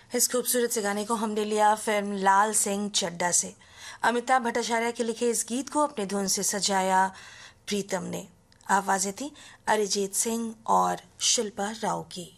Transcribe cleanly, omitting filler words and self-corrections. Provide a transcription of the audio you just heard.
इस खूबसूरत से गाने को हमने लिया फिल्म लाल सिंह चड्ढा से। अमिताभ भट्टाचार्य के लिखे इस गीत को अपनी धुन से सजाया प्रीतम ने। आवाजें थी अरिजीत सिंह और शिल्पा राव की।